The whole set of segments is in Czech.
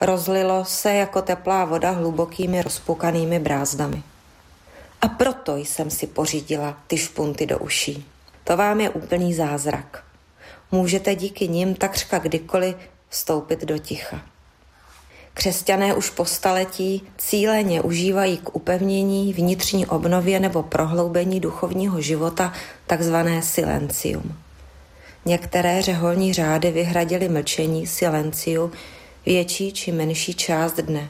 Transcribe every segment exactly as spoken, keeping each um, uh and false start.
rozlilo se jako teplá voda hlubokými rozpukanými brázdami. A proto jsem si pořídila ty špunty do uší. To vám je úplný zázrak. Můžete díky nim takřka kdykoliv vstoupit do ticha. Křesťané už po staletí cíleně užívají k upevnění, vnitřní obnově nebo prohloubení duchovního života takzvané silencium. Některé řeholní řády vyhradily mlčení silenciu větší či menší část dne.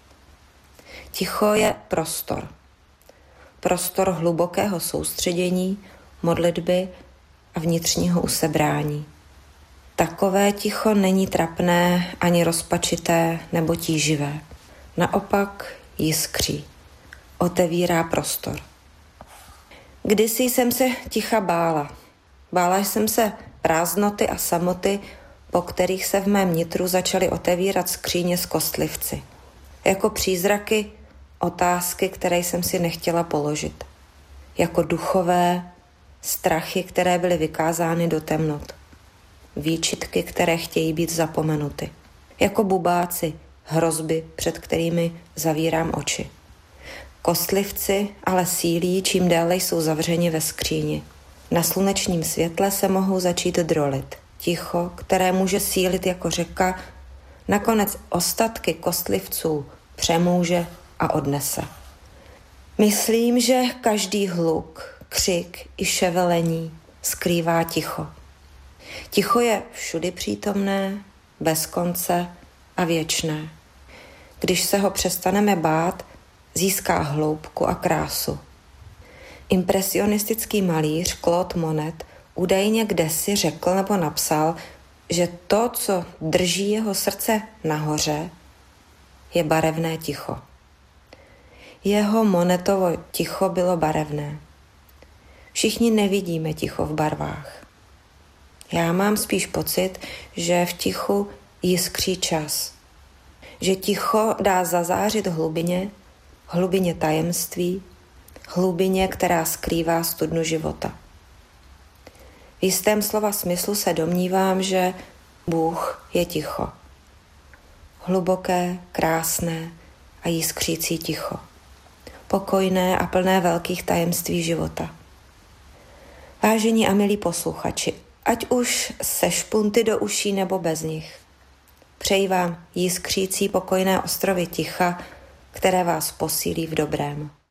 Ticho je prostor. Prostor hlubokého soustředění, modlitby a vnitřního usebrání. Takové ticho není trapné, ani rozpačité nebo tíživé. Naopak jiskří, otevírá prostor. Kdysi jsem se ticha bála. Bála jsem se prázdnoty a samoty, po kterých se v mém nitru začaly otevírat skříně s kostlivci. Jako přízraky, otázky, které jsem si nechtěla položit. Jako duchové strachy, které byly vykázány do temnot. Výčitky, které chtějí být zapomenuty. Jako bubáci, hrozby, před kterými zavírám oči. Kostlivci ale sílí, čím déle jsou zavřeni ve skříni. Na slunečním světle se mohou začít drolit. Ticho, které může sílit jako řeka, nakonec ostatky kostlivců přemůže a odnese. Myslím, že každý hluk, křik i ševelení skrývá ticho. Ticho je všudy přítomné, bez konce a věčné. Když se ho přestaneme bát, získá hloubku a krásu. Impresionistický malíř Claude Monet údajně kdesi řekl nebo napsal, že to, co drží jeho srdce nahoře, je barevné ticho. Jeho Monetovo ticho bylo barevné. Všichni nevidíme ticho v barvách. Já mám spíš pocit, že v tichu jiskří čas. Že ticho dá zazářit hlubině, hlubině tajemství, hlubině, která skrývá studnu života. V jistém slova smyslu se domnívám, že Bůh je ticho. Hluboké, krásné a jiskřící ticho. Pokojné a plné velkých tajemství života. Vážení a milí posluchači, ať už se špunty do uší nebo bez nich. Přeji vám jiskřící pokojné ostrovy ticha, které vás posílí v dobrém.